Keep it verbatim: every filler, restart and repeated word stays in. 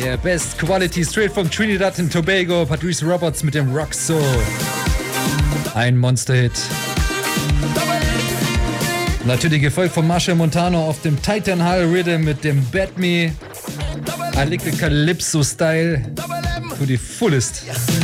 Yeah, Best Quality straight from Trinidad and Tobago. Patrice Roberts mit dem Rock So. Ein Monster-Hit. Natürlich gefolgt von Machel Montano auf dem Titan Hall Rhythm mit dem Bat Me. I like the Calypso Style to the fullest.